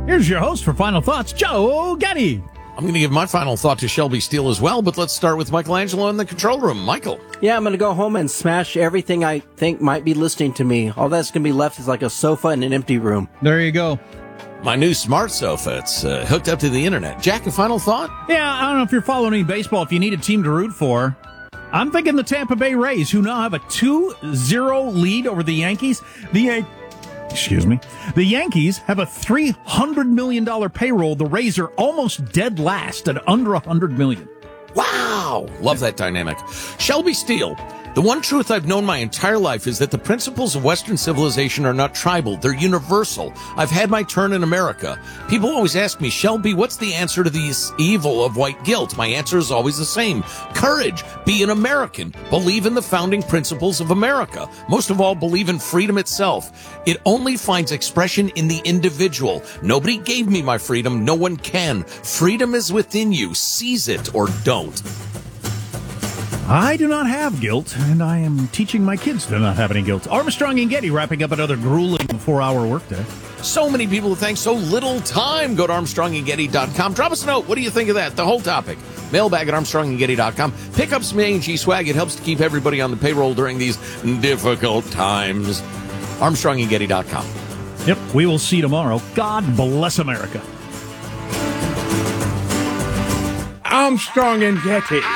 Here's your host for Final Thoughts, Joe Getty. I'm going to give my final thought to Shelby Steele as well, but let's start with Michelangelo in the control room. Michael. Yeah, I'm going to go home and smash everything I think might be listening to me. All that's going to be left is like a sofa in an empty room. There you go. My new smart sofa. It's hooked up to the internet. Jack, a final thought? Yeah, I don't know if you're following any baseball, if you need a team to root for. I'm thinking the Tampa Bay Rays, who now have a 2-0 lead over the Yankees. The Yankees have a $300 million payroll. The Rays are almost dead last at under $100 million. Wow. Love that dynamic. Shelby Steele. The one truth I've known my entire life is that the principles of Western civilization are not tribal. They're universal. I've had my turn in America. People always ask me, Shelby, what's the answer to this evil of white guilt? My answer is always the same. Courage. Be an American. Believe in the founding principles of America. Most of all, believe in freedom itself. It only finds expression in the individual. Nobody gave me my freedom. No one can. Freedom is within you. Seize it or don't. I do not have guilt, and I am teaching my kids to not have any guilt. Armstrong and Getty wrapping up another grueling 4-hour workday. So many people to thank, so little time. Go to ArmstrongandGetty.com. Drop us a note. What do you think of that? The whole topic. Mailbag at ArmstrongandGetty.com. Pick up some A&G swag. It helps to keep everybody on the payroll during these difficult times. ArmstrongandGetty.com. Yep, we will see you tomorrow. God bless America. Armstrong and Getty.